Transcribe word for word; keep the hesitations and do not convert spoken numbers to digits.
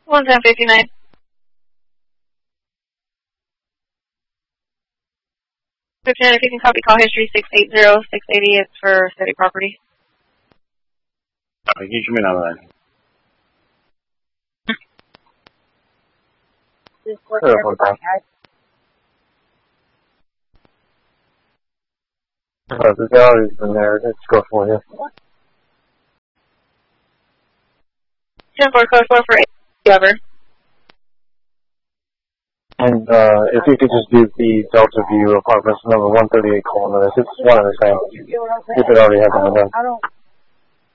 one ten fifty-nine. fifty-nine, if you can copy call history six eight zero, six eighty, it's for city property. Aquí yo me nada. Uh, the gallery's been there. Let's go for you. ten four, code four for eight, whoever. And uh, if you could just do the Delta View apartments number one thirty-eight, colon, it's one of the same. If it already hasn't been done.